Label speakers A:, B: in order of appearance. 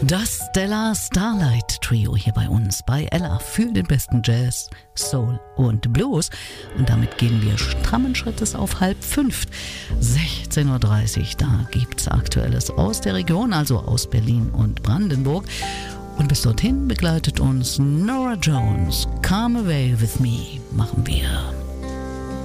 A: Das Stellar Starlight Trio hier bei uns, bei Ella, für den besten Jazz, Soul und Blues. Und damit gehen wir strammen Schrittes auf 4:30. 16:30 Uhr, da gibt's Aktuelles aus der Region, also aus Berlin und Brandenburg. Und bis dorthin begleitet uns Norah Jones. Come Away With Me machen wir.